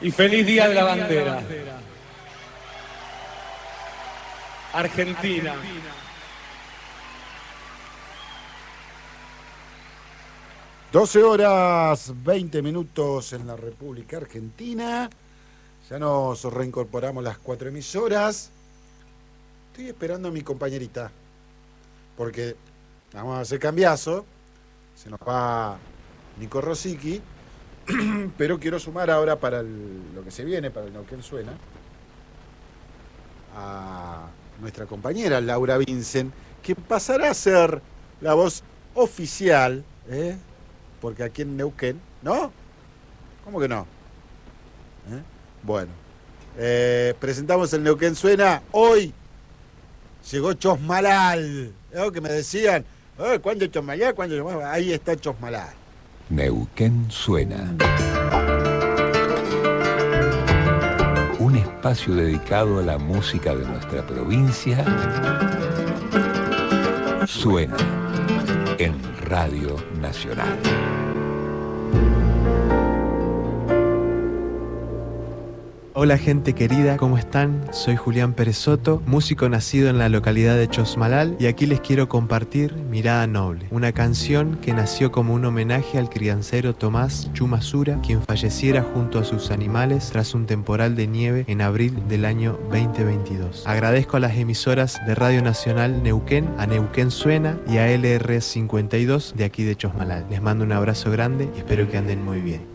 Y feliz Día de la Bandera. Argentina. (12:20) en la República Argentina. Ya nos reincorporamos las 4 emisoras. Estoy esperando a mi compañerita, porque vamos a hacer cambiazo. Se nos va Nico Rosicki, pero quiero sumar ahora para lo que se viene, para el Neuquén Suena, a nuestra compañera Laura Vincent, que pasará a ser la voz oficial, porque aquí en Neuquén, ¿no? ¿Cómo que no? Bueno, presentamos el Neuquén Suena. Hoy llegó Chosmalal, que me decían, ¿cuándo Chosmalal? ¿Cuándo Chosmalal? Ahí está Chosmalal. Neuquén Suena. Un espacio dedicado a la música de nuestra provincia. Suena en Radio Nacional. Hola gente querida, ¿cómo están? Soy Julián Pérez Soto, músico nacido en la localidad de Chosmalal, y aquí les quiero compartir Mirada Noble, una canción que nació como un homenaje al criancero Tomás Chumasura, quien falleciera junto a sus animales tras un temporal de nieve en abril del año 2022. Agradezco a las emisoras de Radio Nacional Neuquén, a Neuquén Suena y a LR52 de aquí de Chosmalal. Les mando un abrazo grande y espero que anden muy bien.